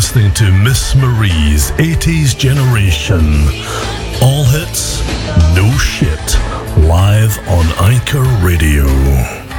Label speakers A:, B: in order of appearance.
A: listening to Miss Marie's 80s Generation. All hits, no shit. Live on Anchor Radio.